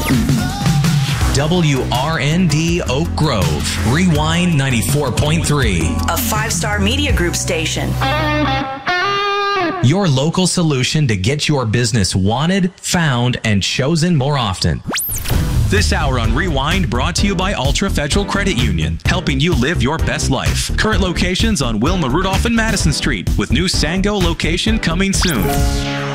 WRND Oak Grove, Rewind 94.3. A 5-star media group station. Your local solution to get your business wanted, found, and chosen more often. This hour on Rewind brought to you by Ultra Federal Credit Union, helping you live your best life. Current locations on Wilma Rudolph and Madison Street, with new Sango location coming soon.